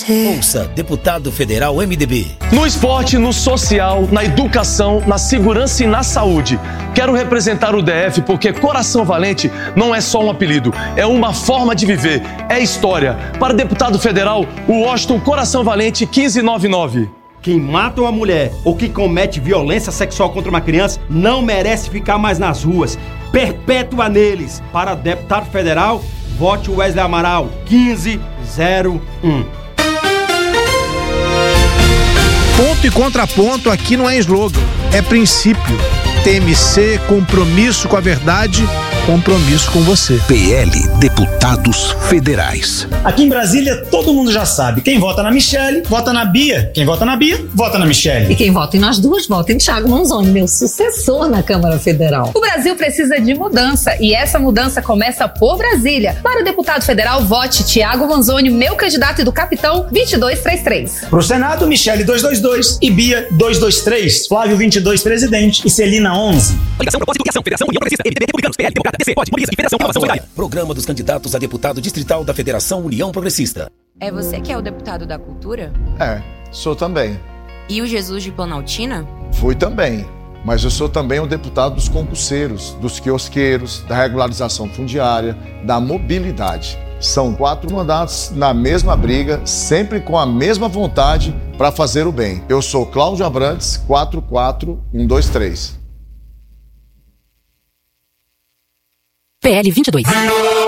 Ouça Deputado Federal MDB. No esporte, no social, na educação, na segurança e na saúde. Quero representar o DF porque Coração Valente não é só um apelido, é uma forma de viver, é história. Para deputado federal, o Washington Coração Valente 1599. Quem mata uma mulher ou que comete violência sexual contra uma criança não merece ficar mais nas ruas. Perpétua neles. Para deputado federal, vote Wesley Amaral 1501. Ponto e contraponto aqui não é slogan, é princípio. TMC, compromisso com a verdade, compromisso com você. PL Deputados Federais. Aqui em Brasília, todo mundo já sabe. Quem vota na Michelle, vota na Bia. Quem vota na Bia, vota na Michelle. E quem vota em nós duas, vota em Thiago Manzoni, meu sucessor na Câmara Federal. O Brasil precisa de mudança e essa mudança começa por Brasília. Para o deputado federal, vote Thiago Manzoni, meu candidato e do capitão 2233. Pro Senado, Michelle 222 e Bia 223. Flávio 22 presidente e Celina 11. Ligação, propósito, filiação, Federação, União Progressista, MDB, Republicanos, PL, Democrata, DC, POD, Mobiliza e Federação Renovação Solidária. Programa dos candidatos a deputado distrital da Federação União Progressista. É você que é o deputado da cultura? É, sou também. E o Jesus de Planaltina? Fui também. Mas eu sou também o deputado dos concurseiros, dos quiosqueiros, da regularização fundiária, da mobilidade. São 4 mandatos na mesma briga, sempre com a mesma vontade para fazer o bem. Eu sou Cláudio Abrantes, 44123. PL 22.